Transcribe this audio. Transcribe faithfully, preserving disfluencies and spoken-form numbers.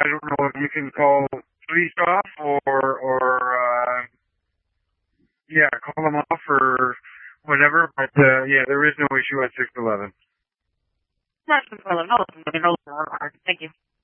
don't know if you can call police off or, or, uh, yeah, call them off or whatever, but, uh, yeah, there is no issue at six eleven. That's six eleven. I'll listen to it. Thank you.